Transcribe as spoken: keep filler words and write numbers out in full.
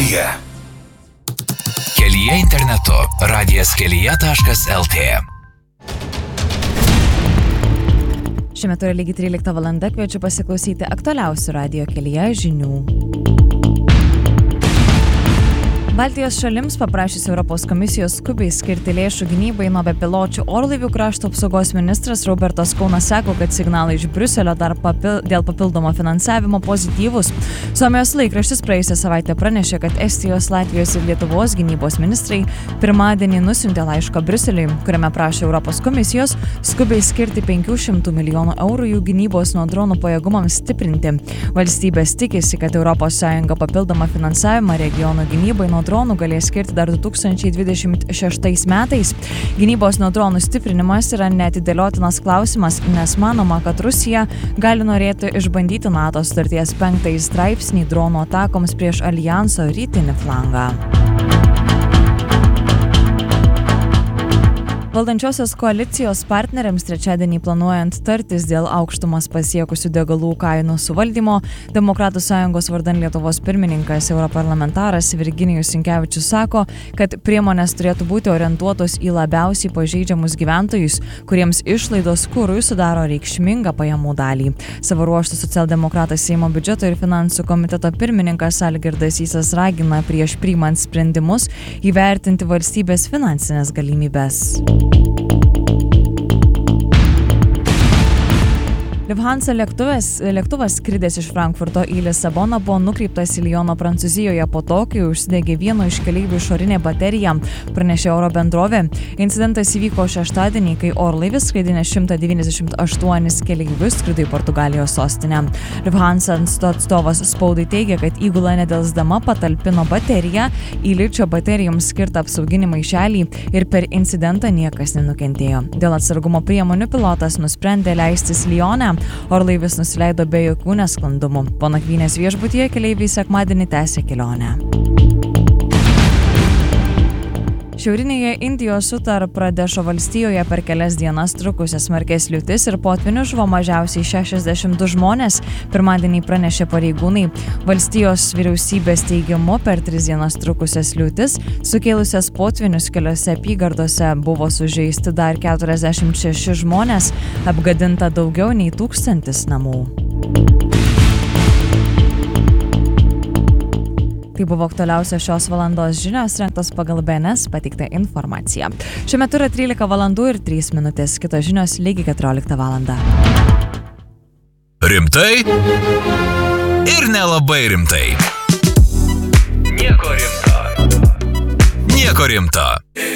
kelyje. Kelyje internetu. radijas kelyje taškas el tė. Šiuo metu yra lygiai trylikta valanda, kviečiu pasiklausyti aktualiausių radijo kelyje žinių. Baltijos šalims paprašys Europos komisijos skubiai skirti lėšų gynybai nuo bepiločių orlaivių, krašto apsaugos ministras Robertas Kaunas sako, kad signalai iš Briuselio dar papil, dėl papildomo finansavimo pozityvus. Suomijos laikraštis praėjusią savaitę pranešė, kad Estijos, Latvijos ir Lietuvos gynybos ministrai pirmadienį nusiuntė laišką Briuseliui, kuriame prašė Europos komisijos skubiai skirti penkių šimtų milijonų eurų jų gynybos nuo dronų pajėgumams stiprinti. Valstybės tikisi, kad Europos Sąjunga papildomą finansavimą regionų gynybai nuo dronų galės skirti dar du tūkstančiai dvidešimt šeštais metais. Gynybos nuo dronų stiprinimas yra neatidėliotinas klausimas, nes manoma, kad Rusija gali norėti išbandyti NATO sutarties penktąjį straipsnį dronų atakoms prieš aljanso rytinį flangą. Valdančiosios koalicijos partneriams trečiadienį planuojant tartis dėl aukštumas pasiekusių degalų kainų suvaldymo, Demokratų sąjungos vardan Lietuvos pirmininkas europarlamentaras Virginijus Sinkevičius sako, kad priemonės turėtų būti orientuotos į labiausiai pažeidžiamus gyventojus, kuriems išlaidos kurui sudaro reikšmingą pajamų dalį. Savo ruožtu socialdemokratas Seimo biudžeto ir finansų komiteto pirmininkas Algirdas Sysas ragina prieš priimant sprendimus įvertinti valstybės finansinės galimybes. Lufthansa lėktuvas, lėktuvas skridęs iš Frankfurto į Lisaboną buvo nukreiptas į Liono Prancūzijoje po to, kai užsidegė vieno iš keleivių išorinė baterija, pranešė oro bendrovė. Incidentas įvyko šeštadienį, kai orlaivis skraidinęs šimtą devyniasdešimt aštuonis keleivius skrido į Portugalijos sostinę. Lufthansa atstovas spaudai teigia, kad įgula nedelsdama patalpino bateriją į ličio baterijoms skirtą apsauginį maišelį ir per incidentą niekas nenukentėjo. Dėl atsargumo priemonių pilotas nusprendė leistis Lione. Orlaivis nusileido be jokių nesklandumų. Po nakvynės viešbutyje keleiviai sekmadienį tęsė kelionę. Šiaurinėje Indijos Utar Pradešo valstijoje per kelias dienas trukusias smarkias liūtis ir potvynius žuvo mažiausiai šešiasdešimt du žmonės, pirmadienį pranešė pareigūnai. Valstijos vyriausybės teigimu per tris dienas trukusias liūtis, sukėlusias potvynius keliose apygardose, buvo sužeisti dar keturiasdešimt šeši žmonės, apgadinta daugiau nei tūkstantis namų. Tai buvo aktualiausios šios valandos žinios, rengtos pagal B N S pateiktą informaciją. Šiuo metu yra trylika valandų ir trys minutės, kitos žinios lygiai keturioliktą valandą. Rimtai ir nelabai rimtai. Nieko rimto. Nieko rimto.